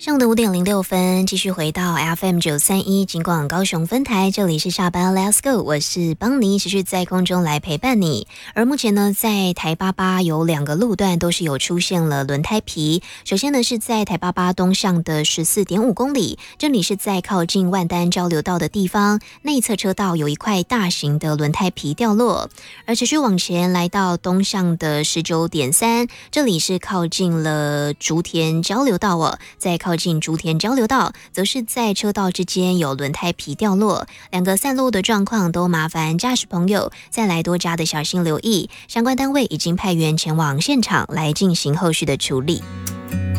上午的5:06，继续回到 FM931 金广高雄分台，这里是下班 Let's Go， 我是邦尼，持续在空中来陪伴你。而目前呢，在台88有2个路段都是有出现了轮胎皮。首先呢，是在台88东向的 14.5 公里，这里是在靠近万丹交流道的地方，内侧车道有一块大型的轮胎皮掉落。而持续往前来到东向的 19.3， 这里是靠近了竹田交流道哦，在靠近竹田交流道，则是在车道之间有轮胎皮掉落，2个散落的状况都麻烦驾驶朋友再来多加的小心留意，相关单位已经派员前往现场来进行后续的处理。